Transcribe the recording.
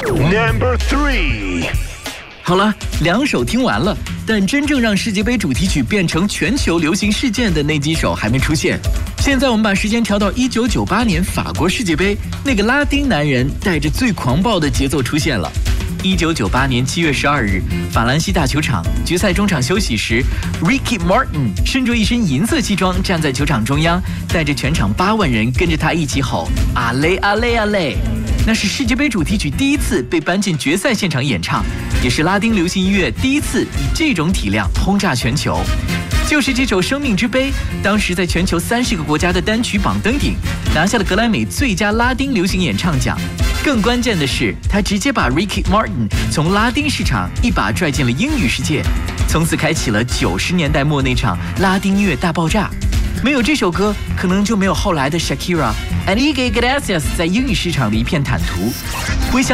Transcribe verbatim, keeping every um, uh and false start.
Number three。 好了，两首听完了，但真正让世界杯主题曲变成全球流行事件的那几首还没出现。现在我们把时间调到一九九八年法国世界杯，那个拉丁男人带着最狂暴的节奏出现了。一九九八年七月十二日，法兰西大球场决赛中场休息时 ，Ricky Martin 身着一身银色西装站在球场中央，带着全场八万人跟着他一起吼“阿雷阿雷阿雷”。那是世界杯主题曲第一次被搬进决赛现场演唱，也是拉丁流行音乐第一次以这种体量轰炸全球。就是这首《生命之杯》，当时在全球三十个国家的单曲榜登顶，拿下了格莱美最佳拉丁流行演唱奖。更关键的是，他直接把 Ricky Martin 从拉丁市场一把拽进了英语世界，从此开启了九十年代末那场拉丁音乐大爆炸。没有这首歌，可能就没有后来的 Shakira、Enrique Iglesias 在英语市场的一片坦途。回想